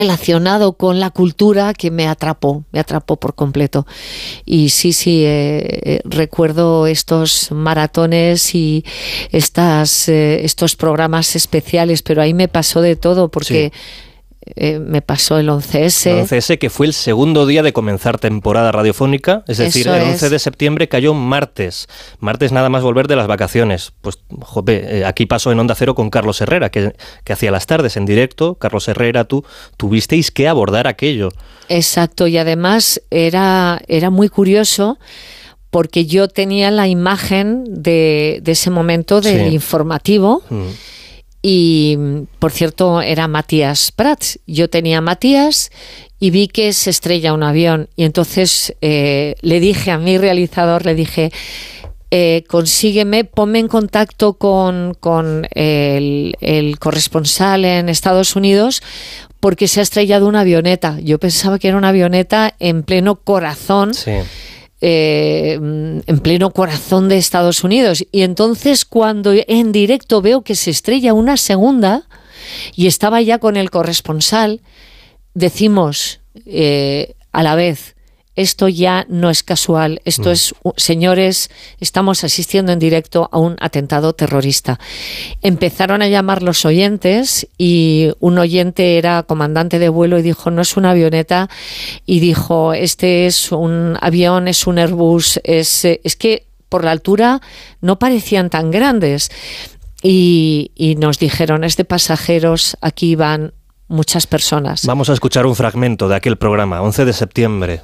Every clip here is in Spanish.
relacionado con la cultura que me atrapó por completo. Y sí, recuerdo estos maratones y estos programas especiales, pero ahí me pasó de todo, porque me pasó el 11S. El 11S, que fue el segundo día de comenzar temporada radiofónica, es decir, el 11 de septiembre cayó martes nada más volver de las vacaciones. Pues, aquí pasó en Onda Cero con Carlos Herrera, que hacía las tardes en directo. Carlos Herrera, tú tuvisteis que abordar aquello. Exacto, y además era muy curioso, porque yo tenía la imagen de ese momento del informativo. Y, por cierto, era Matías Prats. Yo tenía a Matías y vi que se estrella un avión. Y entonces le dije a mi realizador, consígueme, ponme en contacto con el corresponsal en Estados Unidos, porque se ha estrellado una avioneta. Yo pensaba que era una avioneta en pleno corazón. Sí. En pleno corazón de Estados Unidos. Y entonces, cuando en directo veo que se estrella una segunda y estaba ya con el corresponsal, decimos a la vez: esto ya no es casual, esto es, señores, estamos asistiendo en directo a un atentado terrorista. Empezaron a llamar los oyentes, y un oyente era comandante de vuelo y dijo: no es una avioneta, y dijo: este es un avión, es un Airbus, es que por la altura no parecían tan grandes. Y nos dijeron: es de pasajeros, aquí van muchas personas. Vamos a escuchar un fragmento de aquel programa, 11 de septiembre.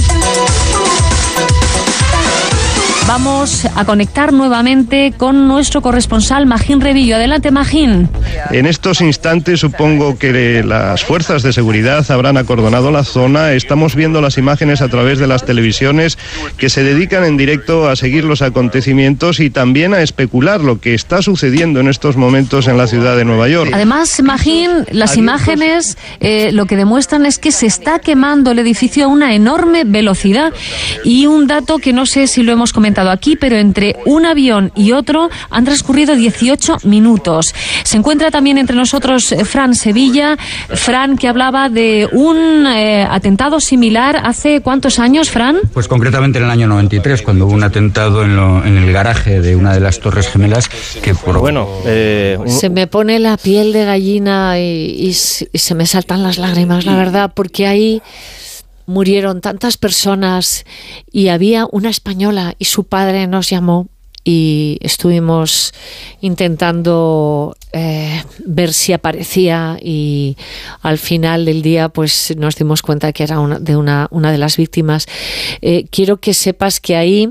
Vamos a conectar nuevamente con nuestro corresponsal Magín Rebillo. Adelante, Magín. En estos instantes supongo que las fuerzas de seguridad habrán acordonado la zona. Estamos viendo las imágenes a través de las televisiones que se dedican en directo a seguir los acontecimientos y también a especular lo que está sucediendo en estos momentos en la ciudad de Nueva York. Además, Magín, las imágenes lo que demuestran es que se está quemando el edificio a una enorme velocidad. Y un dato que no sé si lo hemos comentado aquí, pero entre un avión y otro han transcurrido 18 minutos. Se encuentra también entre nosotros Fran Sevilla. Fran, que hablaba de un atentado similar hace ¿cuántos años, Fran? Pues concretamente en el año 93, cuando hubo un atentado en el garaje de una de las Torres Gemelas que se me pone la piel de gallina y se me saltan las lágrimas, la verdad, porque ahí murieron tantas personas y había una española y su padre nos llamó y estuvimos intentando ver si aparecía, y al final del día pues nos dimos cuenta que era una de las víctimas. Quiero que sepas que ahí,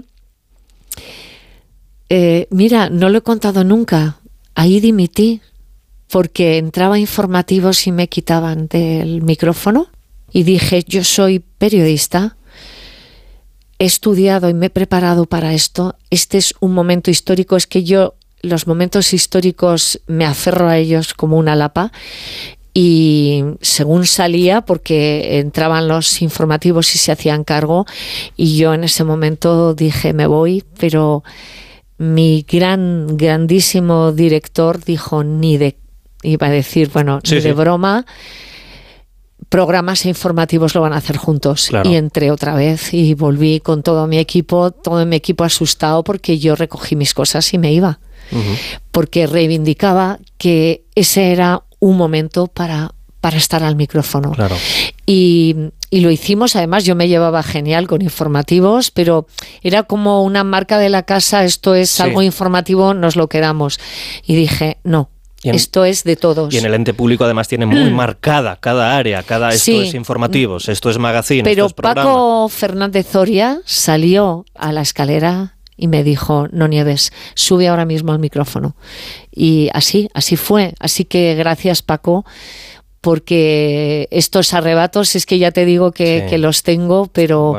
mira, no lo he contado nunca, ahí dimití porque entraba informativos y me quitaban del micrófono. Y dije: yo soy periodista, he estudiado y me he preparado para esto. Este es un momento histórico. Es que yo, los momentos históricos, me aferro a ellos como una lapa. Y según salía, porque entraban los informativos y se hacían cargo, y yo en ese momento dije: me voy, pero mi grandísimo director dijo: iba a decir, ni de broma. Programas informativos lo van a hacer juntos. Claro. Y entré otra vez y volví con todo mi equipo asustado, porque yo recogí mis cosas y me iba. Porque reivindicaba que ese era un momento para estar al micrófono. Claro. Y lo hicimos. Además, yo me llevaba genial con informativos, pero era como una marca de la casa: esto es algo informativo, nos lo quedamos. Y dije: no. Esto es de todos. Y en el ente público además tiene muy marcada cada área, esto es informativos, esto es magazine, pero esto es programa. Paco Fernández Zoria salió a la escalera y me dijo: no Nieves, sube ahora mismo al micrófono. Y así fue. Así que gracias, Paco, porque estos arrebatos, es que ya te digo que los tengo, pero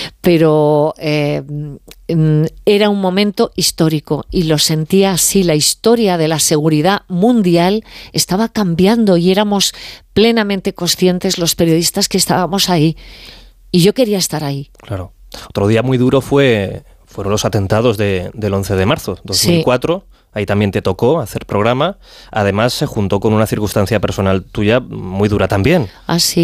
era un momento histórico y lo sentía así. La historia de la seguridad mundial estaba cambiando y éramos plenamente conscientes los periodistas que estábamos ahí, y yo quería estar ahí. Claro. Otro día muy duro fueron los atentados del 11 de marzo, 2004. Sí. ahí también te tocó hacer programa. Además, se juntó con una circunstancia personal tuya muy dura también. Ah, sí.